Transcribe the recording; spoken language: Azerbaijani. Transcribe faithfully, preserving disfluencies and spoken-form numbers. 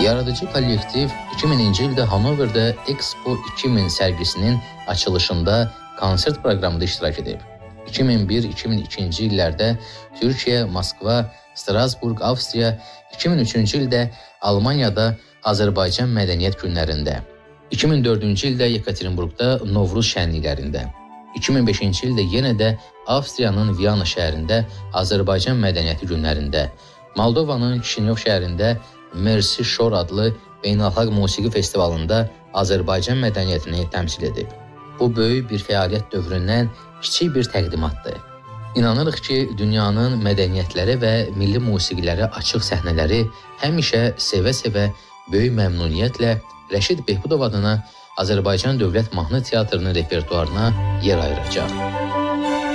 Yaradıcı kollektiv iki mininci ildə Hanoverdə Expo iki min sərgisinin açılışında konsert proqramında iştirak edib. iki min bir iki min ikinci illərdə Türkiyə, Moskva, Strasburg, Avstriya, iki min üçüncü ildə Almaniyada Azərbaycan Mədəniyyət Günlərində, iki min dördüncü ildə Yekaterinburqda Novruz şənliklərində, iki min beşinci ildə yenə də Avstriyanın Viyana şəhərində Azərbaycan Mədəniyyəti Günlərində, Moldovanın Kişinyov şəhərində Mersi Şor adlı beynəlxalq musiqi festivalında Azərbaycan mədəniyyətini təmsil edib. Bu böyük bir fəaliyyət dövründən kiçik bir təqdimatdır. İnanırıq ki, dünyanın mədəniyyətləri və milli musiqilərə açıq səhnələri həmişə sevə-sevə, böyük məmnuniyyətlə Rəşid Behbudov adına Azərbaycan Dövlət Mahnı Teatrının repertuarına yer ayıracaq.